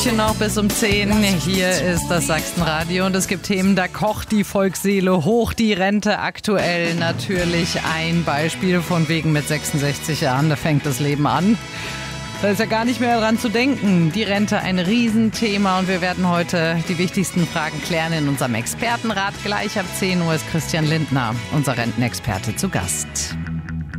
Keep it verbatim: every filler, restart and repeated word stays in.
Noch bis um zehn. Hier ist das Sachsenradio und es gibt Themen, da kocht die Volksseele hoch. Die Rente aktuell natürlich ein Beispiel von wegen mit sechsundsechzig Jahren, da fängt das Leben an. Da ist ja gar nicht mehr dran zu denken. Die Rente ein Riesenthema und wir werden heute die wichtigsten Fragen klären in unserem Expertenrat. Gleich ab zehn Uhr ist Christian Lindner, unser Rentenexperte, zu Gast.